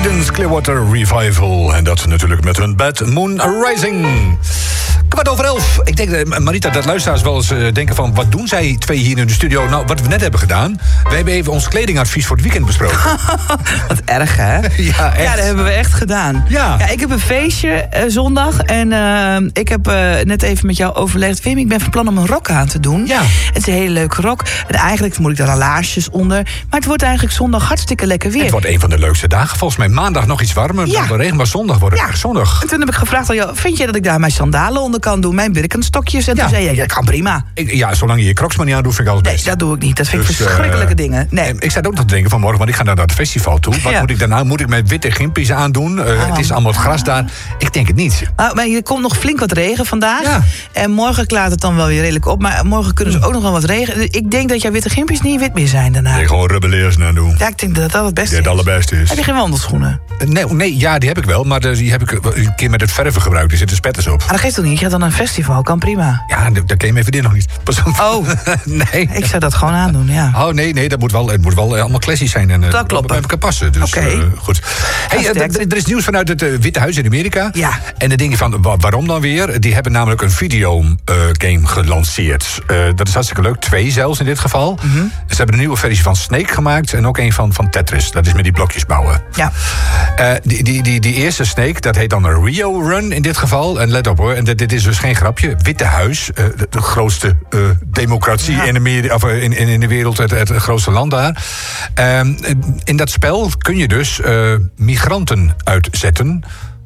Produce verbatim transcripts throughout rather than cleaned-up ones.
Creedence Clearwater Revival. En dat natuurlijk met hun Bad Moon Rising. Kwart over elf. Ik denk, Marita, dat luisteraars wel eens uh, denken van... wat doen zij twee hier in de studio? Nou, wat we net hebben gedaan... we hebben even ons kledingadvies voor het weekend besproken. Wat erg, hè? Ja, echt. Ja, dat hebben we echt gedaan. Ja. Ja, ik heb een feestje uh, zondag. En uh, ik heb uh, net even met jou overlegd... Wim, ik ben van plan om een rok aan te doen. Ja. Het is een hele leuke rok. En eigenlijk moet ik daar een laarsjes onder. Maar het wordt eigenlijk zondag hartstikke lekker weer. Het wordt een van de leukste dagen. Volgens mij maandag nog iets warmer Ja. dan de regen. Maar zondag wordt het Ja. echt zonnig. En toen heb ik gevraagd aan jou... vind je dat ik daar mijn sandalen onder kan doen? Mijn birkenstokjes? En Ja. toen zei je, ja, dat kan prima. Ik, ja, zolang je je crocs maar niet aandoet, vind ik alles Nee, best. dat doe ik niet. Dat vind ik Dus, verschrikkelijke uh, dingen. Nee. Ik zat ook nog te denken vanmorgen, want ik ga naar dat festival toe. Wat Ja. moet ik daarna? Moet ik met witte gimpies aandoen? Uh, Oh. Het is allemaal het gras daar. Ik denk het niet. Maar, maar er komt nog flink wat regen vandaag. Ja. En morgen klaart het dan wel weer redelijk op. Maar morgen kunnen ze ook nog wel wat regen. Ik denk dat jouw witte gimpjes niet wit meer zijn daarna. Nee, gewoon rubbeleers naar doen. Ja, ik denk dat dat het beste Die het is. allerbeste is. Heb je geen wandelschoenen? Nee, nee, ja, die heb ik wel. Maar die heb ik een keer met het verven gebruikt. Er zitten spetters op. Maar dat geeft toch niet? Je gaat dan naar een festival, kan prima. Ja, daar ken je me even dit nog niet. Pas op. Oh. Nee. Ik zou dat gewoon aandoen, ja. Oh, nee, nee, dat moet wel, het moet wel allemaal classisch zijn. En, uh, Dat klopt. Bij elkaar passen. Dus, Oké. uh, goed. Hey, uh, sterkte. d- er is nieuws vanuit het uh, Witte Huis in Amerika. Ja. En dan denk je van, wa- waarom dan weer? Die hebben namelijk een videogame gelanceerd. Uh, dat is hartstikke leuk. Twee zelfs in dit geval. Mm-hmm. Ze hebben een nieuwe versie van Snake gemaakt. En ook een van, van Tetris. Dat is met die blokjes bouwen. Ja. Uh, die, die, die, die eerste Snake, dat heet dan een Rio Run in dit geval. En let op hoor, en dit, dit is dus geen grapje. Witte Huis, uh, de, de grootste uh, democratie Ja. in, Ameri- of, uh, in, in, in de wereld, het, het grootste land daar. Um, in dat spel kun je dus uh, migranten uitzetten.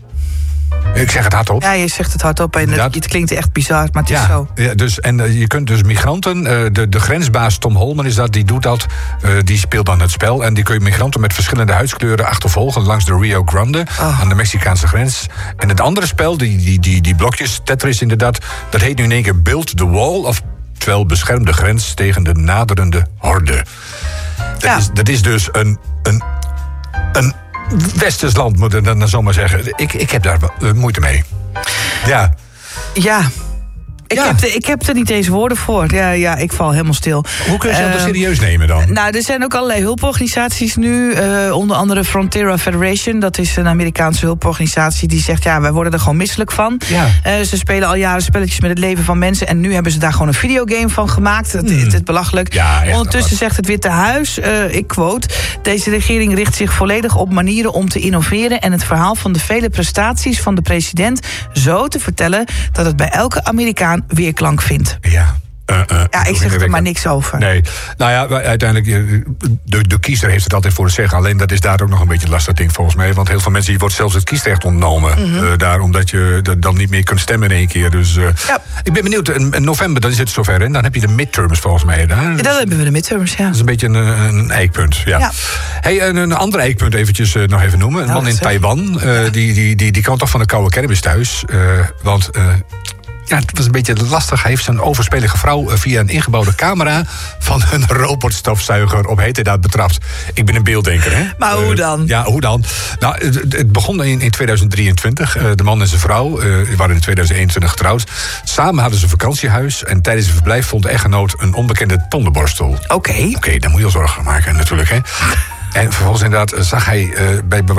Ik zeg het hardop. Ja, je zegt het hardop en Dat- het, het klinkt echt bizar, maar het is Ja, zo. ja, dus, en uh, je kunt dus migranten, uh, de, de grensbaas Tom Holman is dat, die doet dat, uh, die speelt dan het spel. En die kun je migranten met verschillende huidskleuren achtervolgen langs de Rio Grande, Oh. aan de Mexicaanse grens. En het andere spel, die, die, die, die blokjes, Tetris inderdaad, dat heet nu in één keer Build the Wall, of terwijl bescherm de grens tegen de naderende horde. Dat, Ja. is, dat is dus een, een, een westers land, moet ik dan zo maar zeggen. Ik, ik heb daar uh, moeite mee. Ja. Ja. Ik, Ja. heb er, ik heb er niet eens woorden voor. Ja, ja, ik val helemaal stil. Hoe kun je ze Eh, uh, serieus nemen dan? Nou, er zijn ook allerlei hulporganisaties nu. Uh, onder andere Frontera Federation. Dat is een Amerikaanse hulporganisatie die zegt... ja, wij worden er gewoon misselijk van. Ja. Uh, ze spelen al jaren spelletjes met het leven van mensen... en nu hebben ze daar gewoon een videogame van gemaakt. Het is het belachelijk. Ja, echt Ondertussen apart. zegt het Witte Huis, uh, ik quote... deze regering richt zich volledig op manieren om te innoveren... en het verhaal van de vele prestaties van de president... zo te vertellen dat het bij elke Amerikaan weerklank vindt. Ja. Uh, uh, Ja, ik zeg er maar niks over. Nee, nou ja, uiteindelijk, uh, de, de kiezer heeft het altijd voor het zeggen. Alleen dat is daar ook nog een beetje een lastig ding volgens mij. Want heel veel mensen, je wordt zelfs het kiesrecht ontnomen. Mm-hmm. uh, daar, omdat je uh, dan niet meer kunt stemmen in één keer. Dus uh, Ja. ik ben benieuwd, in, in november dan is het zover. En dan heb je de midterms volgens mij daar. Ja, dan hebben we de midterms, ja. Dat is een beetje een, een eikpunt. Ja. Ja. Hey, een, een ander eikpunt eventjes uh, nog even noemen. Een Nou, man in dat zeg. Taiwan, uh, die, die, die, die kan toch van de koude kermis thuis. Uh, want... Uh, Ja, het was een beetje lastig. Hij heeft zijn overspelige vrouw via een ingebouwde camera... van een robotstofzuiger op heterdaad betrapt. Ik ben een beelddenker, hè? Maar hoe dan? Uh, ja, hoe dan? Nou, het, het begon in, in tweeduizend drieëntwintig. Uh, de man en zijn vrouw uh, waren in tweeduizend eenentwintig getrouwd. Samen hadden ze een vakantiehuis. En tijdens het verblijf vond de echtgenoot een onbekende tandenborstel. Oké, Oké. okay, daar moet je al zorgen maken natuurlijk, hè? En vervolgens inderdaad zag hij uh, bij bewaring